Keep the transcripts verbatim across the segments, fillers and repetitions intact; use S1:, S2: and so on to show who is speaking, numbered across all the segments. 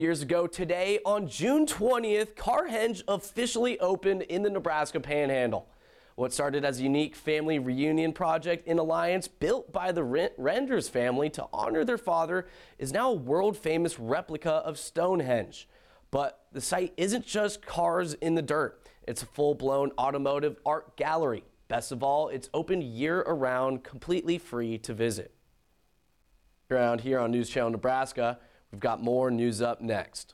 S1: Years ago today, on June twentieth, Carhenge officially opened in the Nebraska Panhandle. What started as a unique family reunion project in Alliance, built by the Renders family to honor their father, is now a world-famous replica of Stonehenge. But the site isn't just cars in the dirt. It's a full-blown automotive art gallery. Best of all, it's open year-around, completely free to visit. Around here on News Channel Nebraska, we've got more news up next.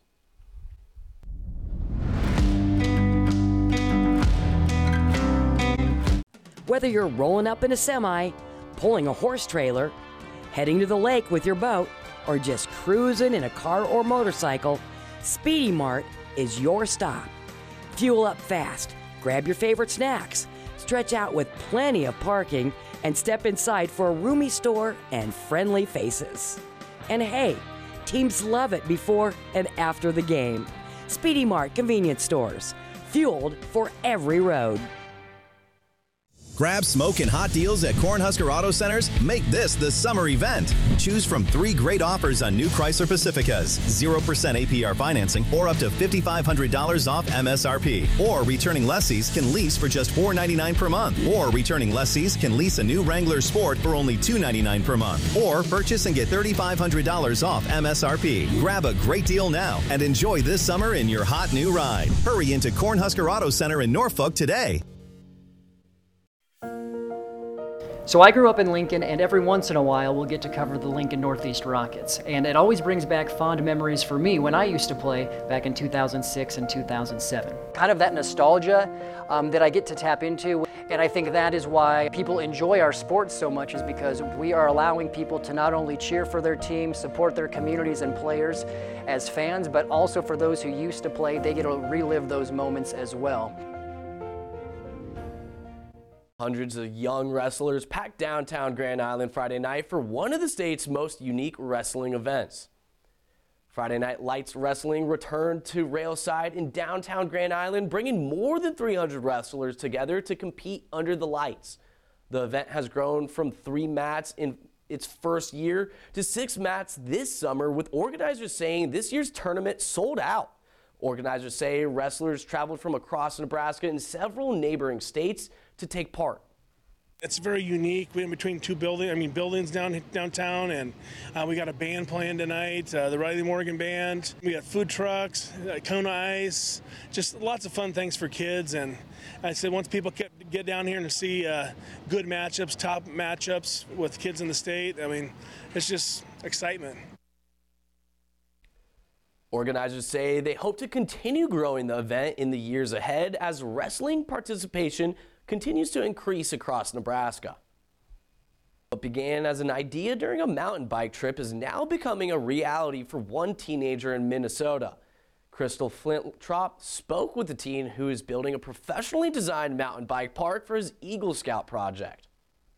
S2: Whether you're rolling up in a semi, pulling a horse trailer, heading to the lake with your boat, or just cruising in a car or motorcycle, Speedy Mart is your stop. Fuel up fast, grab your favorite snacks, stretch out with plenty of parking, and step inside for a roomy store and friendly faces. And hey, teams love it before and after the game. Speedy Mart convenience stores, fueled for every road.
S3: Grab smoking hot deals at Cornhusker Auto Centers. Make this the summer event. Choose from three great offers on new Chrysler Pacificas, zero percent A P R financing or up to five thousand five hundred dollars off M S R P. Or returning lessees can lease for just four hundred ninety-nine dollars per month. Or returning lessees can lease a new Wrangler Sport for only two hundred ninety-nine dollars per month. Or purchase and get three thousand five hundred dollars off M S R P. Grab a great deal now and enjoy this summer in your hot new ride. Hurry into Cornhusker Auto Center in Norfolk today.
S4: So I grew up in Lincoln, and every once in a while we'll get to cover the Lincoln Northeast Rockets. And it always brings back fond memories for me when I used to play back in two thousand six and two thousand seven. Kind of that nostalgia um, that I get to tap into. And I think that is why people enjoy our sports so much, is because we are allowing people to not only cheer for their team, support their communities and players as fans, but also for those who used to play, they get to relive those moments as well.
S1: Hundreds of young wrestlers packed downtown Grand Island Friday night for one of the state's most unique wrestling events. Friday Night Lights Wrestling returned to Railside in downtown Grand Island, bringing more than three hundred wrestlers together to compete under the lights. The event has grown from three mats in its first year to six mats this summer, with organizers saying this year's tournament sold out. Organizers say wrestlers traveled from across Nebraska and several neighboring states to take part.
S5: It's very unique. We're in between two buildings, I mean buildings down downtown, and uh, we got a band playing tonight, uh, the Riley Morgan Band. We got food trucks, uh, Kona Ice, just lots of fun things for kids. And I said once people get, get down here and see uh, good matchups, top matchups with kids in the state, I mean, it's just excitement.
S1: Organizers say they hope to continue growing the event in the years ahead as wrestling participation continues to increase across Nebraska. What began as an idea during a mountain bike trip is now becoming a reality for one teenager in Minnesota. Crystal Flintrop spoke with the teen who is building a professionally designed mountain bike park for his Eagle Scout project.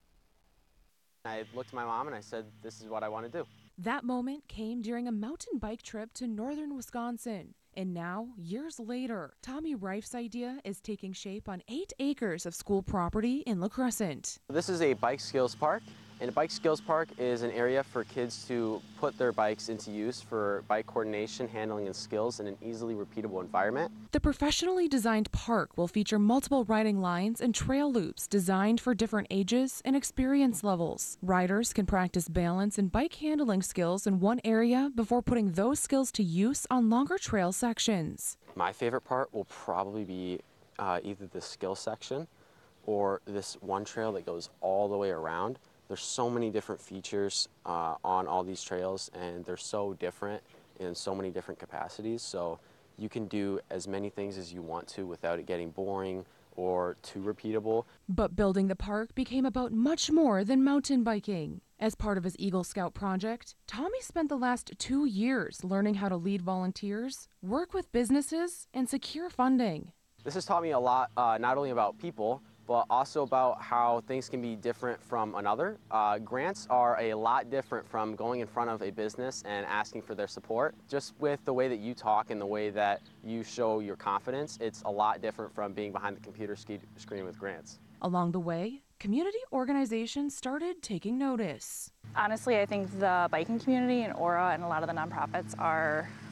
S6: I looked at my mom and I said, this is what I want to do.
S7: That moment came during a mountain bike trip to northern Wisconsin. And now, years later, Tommy Reif's idea is taking shape on eight acres of school property in La Crescent.
S6: This is a bike skills park, and a bike skills park is an area for kids to put their bikes into use for bike coordination, handling, and skills in an easily repeatable environment.
S7: The professionally designed park will feature multiple riding lines and trail loops designed for different ages and experience levels. Riders can practice balance and bike handling skills in one area before putting those skills to use on longer trail sections.
S6: My favorite part will probably be uh, either the skill section or this one trail that goes all the way around. There's so many different features uh, on all these trails, and they're so different in so many different capacities. So you can do as many things as you want to without it getting boring or too repeatable.
S7: But building the park became about much more than mountain biking. As part of his Eagle Scout project, Tommy spent the last two years learning how to lead volunteers, work with businesses, and secure funding.
S6: This has taught me a lot, uh, not only about people, but also about how things can be different from another. Uh, grants are a lot different from going in front of a business and asking for their support. Just with the way that you talk and the way that you show your confidence, it's a lot different from being behind the computer screen with grants.
S7: Along the way, community organizations started taking notice.
S8: Honestly, I think the biking community in Aura and a lot of the nonprofits are